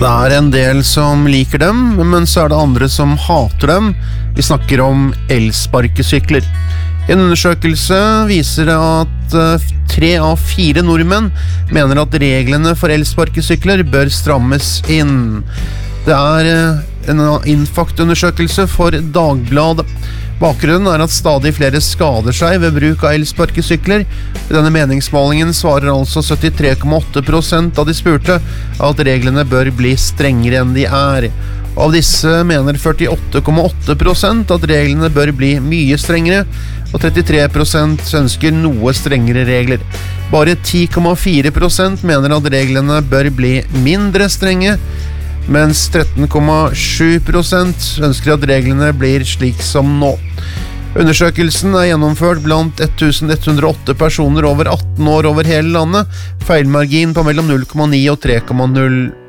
Det en del som liker dem, men så det andre som hater dem. Vi snakker om elsparkesykler. En undersøkelse viser at 3 av 4 nordmenn mener at reglene for elsparkesykler bør strammes inn. Det en Infact-undersøkelse for Dagbladet. Bakgrunnen at stadig flere skader seg ved bruk av elsparkesykler. I denne meningsmålingen svarer altså 73,8% av de spurte at reglene bør bli strengere enn de Av disse mener 48,8% at reglene bør bli mye strengere, og 33% ønsker noe strengere regler. Bare 10,4% mener at reglene bør bli mindre strenge, mens 13,7% ønsker at reglene blir slik som nå. Undersøkelsen gjennomført blant 1108 personer over 18 år over hele landet, feilmargin på mellom 0,9 og 3,0